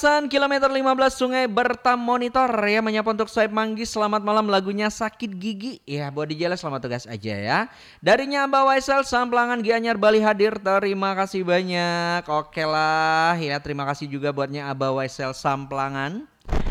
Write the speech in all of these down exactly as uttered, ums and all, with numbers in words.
San kilometer lima belas Sungai Bertam Monitor ya menyapa untuk Soeb Manggis. Selamat malam, lagunya Sakit Gigi ya buat D J L selamat tugas aja ya. Darinya Mbak Waisel Samplangan Gianyar Bali hadir, terima kasih banyak. Oke lah ya, terima kasih juga buatnya Abah Waisel Samplangan.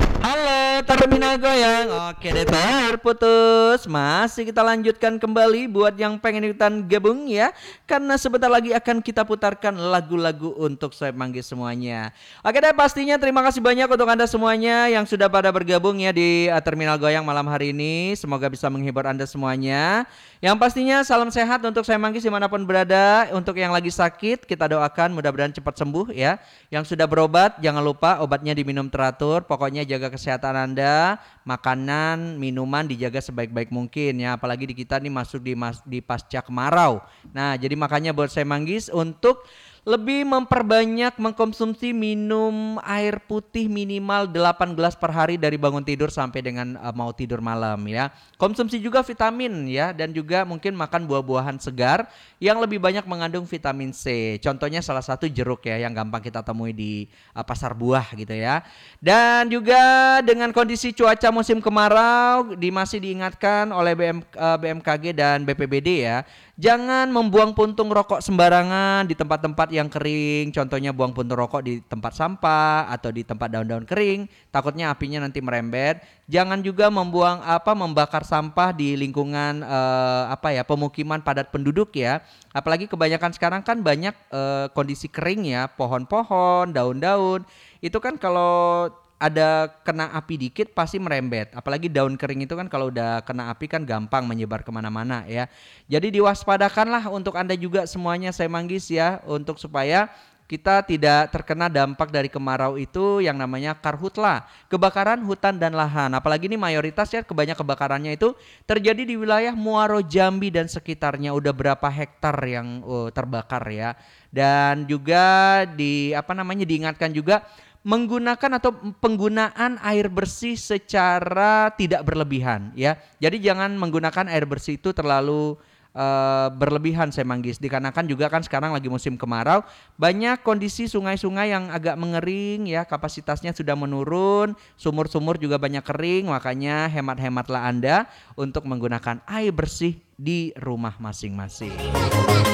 Halo Terminal Goyang. Oke deh, terputus. Masih kita lanjutkan kembali buat yang pengen ikutan gabung ya, karena sebentar lagi akan kita putarkan lagu-lagu untuk Soeb Manggis semuanya. Oke deh, pastinya terima kasih banyak untuk Anda semuanya yang sudah pada bergabung ya di uh, Terminal Goyang malam hari ini. Semoga bisa menghibur Anda semuanya. Yang pastinya salam sehat untuk Soeb Manggis dimanapun berada. Untuk yang lagi sakit kita doakan mudah-mudahan cepat sembuh ya. Yang sudah berobat jangan lupa obatnya diminum teratur. Pokoknya jaga kesehatan Anda, makanan, minuman dijaga sebaik-baik mungkin ya. Apalagi di kita nih masuk di mas, di pasca kemarau. Nah, jadi makanya buat saya Manggis untuk lebih memperbanyak mengkonsumsi minum air putih minimal delapan gelas per hari dari bangun tidur sampai dengan uh, mau tidur malam ya. Konsumsi juga vitamin ya, dan juga mungkin makan buah-buahan segar yang lebih banyak mengandung vitamin C. Contohnya salah satu jeruk ya yang gampang kita temui di uh, pasar buah gitu ya. Dan juga dengan kondisi cuaca musim kemarau di masih diingatkan oleh B M, uh, B M K G dan B P B D ya. Jangan membuang puntung rokok sembarangan di tempat-tempat yang kering. Contohnya buang puntung rokok di tempat sampah atau di tempat daun-daun kering. Takutnya apinya nanti merembet. Jangan juga membuang apa membakar sampah di lingkungan eh, apa ya pemukiman padat penduduk ya. Apalagi kebanyakan sekarang kan banyak eh, kondisi kering ya, pohon-pohon, daun-daun. Itu kan kalau ada kena api dikit pasti merembet. Apalagi daun kering itu kan kalau udah kena api kan gampang menyebar kemana-mana ya. Jadi diwaspadakanlah untuk Anda juga semuanya saya Manggis ya, untuk supaya kita tidak terkena dampak dari kemarau itu yang namanya karhutla, kebakaran hutan dan lahan. Apalagi ini mayoritas ya kebanyakan kebakarannya itu terjadi di wilayah Muaro Jambi dan sekitarnya. Udah berapa hektar yang oh, terbakar ya. Dan juga di apa namanya diingatkan juga menggunakan atau penggunaan air bersih secara tidak berlebihan ya. Jadi jangan menggunakan air bersih itu terlalu uh, berlebihan saya Manggis. Dikarenakan juga kan sekarang lagi musim kemarau, banyak kondisi sungai-sungai yang agak mengering ya, kapasitasnya sudah menurun, sumur-sumur juga banyak kering, makanya hemat-hematlah Anda untuk menggunakan air bersih di rumah masing-masing.